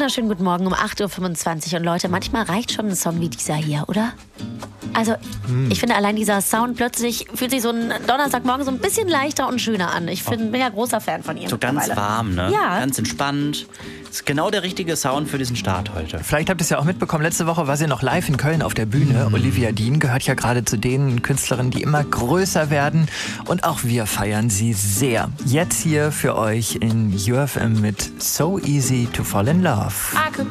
wunderschönen guten Morgen um 8:25 Uhr. Und Leute, manchmal reicht schon ein Song wie dieser hier, oder? Also, ich finde allein dieser Sound plötzlich fühlt sich so ein Donnerstagmorgen so ein bisschen leichter und schöner an. Ich bin ja großer Fan von ihr. So ganz warm, ne? Ja. Ganz entspannt. Ist genau der richtige Sound für diesen Start heute. Vielleicht habt ihr es ja auch mitbekommen, letzte Woche war sie noch live in Köln auf der Bühne. Olivia Dean gehört ja gerade zu den Künstlerinnen, die immer größer werden. Und auch wir feiern sie sehr. Jetzt hier für euch in UFM mit So Easy to Fall in Love.